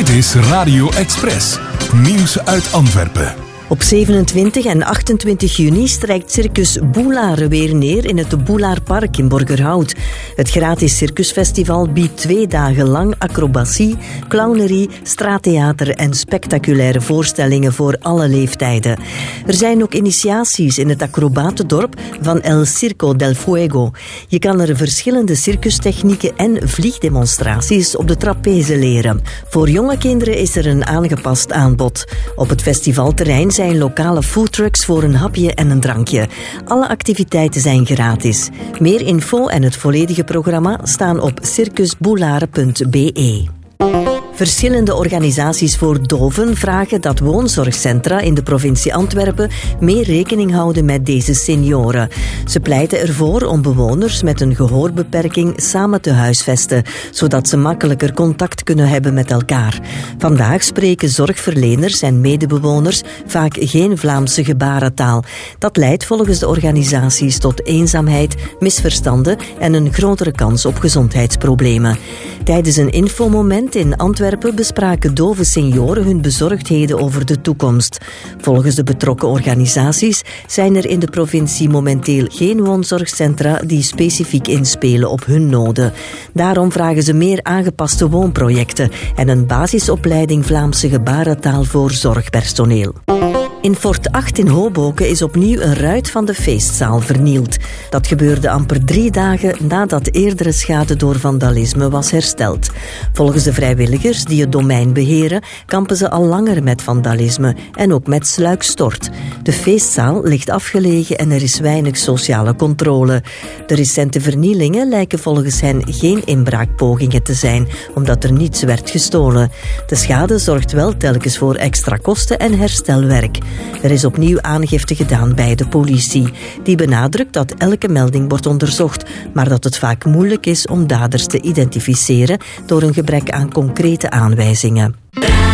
Dit is Radio Express. Nieuws uit Antwerpen. Op 27 en 28 juni strijkt Circus Boelaar weer neer in het Boelaarpark in Borgerhout. Het gratis circusfestival biedt 2 dagen lang acrobatie, clownerie, straattheater en spectaculaire voorstellingen voor alle leeftijden. Er zijn ook initiaties in het acrobatendorp van El Circo del Fuego. Je kan er verschillende circustechnieken en vliegdemonstraties op de trapeze leren. Voor jonge kinderen is er een aangepast aanbod. Op het festivalterrein zijn lokale foodtrucks voor een hapje en een drankje. Alle activiteiten zijn gratis. Meer info en het volledige programma staan op circusboelare.be. Verschillende organisaties voor doven vragen dat woonzorgcentra in de provincie Antwerpen meer rekening houden met deze senioren. Ze pleiten ervoor om bewoners met een gehoorbeperking samen te huisvesten, zodat ze makkelijker contact kunnen hebben met elkaar. Vandaag spreken zorgverleners en medebewoners vaak geen Vlaamse gebarentaal. Dat leidt volgens de organisaties tot eenzaamheid, misverstanden en een grotere kans op gezondheidsproblemen. Tijdens een infomoment in Antwerpen bespraken dove senioren hun bezorgdheden over de toekomst. Volgens de betrokken organisaties zijn er in de provincie momenteel geen woonzorgcentra die specifiek inspelen op hun noden. Daarom vragen ze meer aangepaste woonprojecten en een basisopleiding Vlaamse gebarentaal voor zorgpersoneel. In Fort 8 in Hoboken is opnieuw een ruit van de feestzaal vernield. Dat gebeurde amper 3 dagen nadat eerdere schade door vandalisme was hersteld. Volgens de vrijwilligers die het domein beheren, kampen ze al langer met vandalisme en ook met sluikstort. De feestzaal ligt afgelegen en er is weinig sociale controle. De recente vernielingen lijken volgens hen geen inbraakpogingen te zijn, omdat er niets werd gestolen. De schade zorgt wel telkens voor extra kosten en herstelwerk. Er is opnieuw aangifte gedaan bij de politie. Die benadrukt dat elke melding wordt onderzocht, maar dat het vaak moeilijk is om daders te identificeren door een gebrek aan concrete aanwijzingen.